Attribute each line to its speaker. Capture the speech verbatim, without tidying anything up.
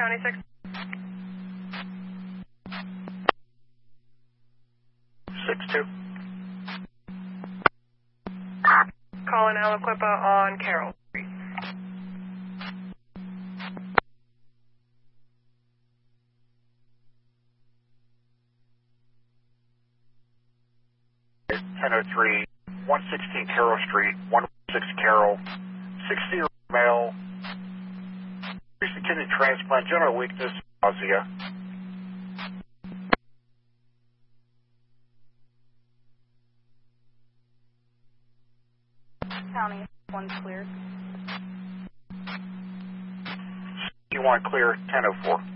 Speaker 1: County six.
Speaker 2: six two.
Speaker 1: Calling Aliquippa on Carroll Street.
Speaker 2: ten oh three, one sixteen Carroll Street, one six Carroll, sixty male, recent kidney transplant, general weakness, nausea.
Speaker 3: County, one clear.
Speaker 2: You want clear, ten oh four.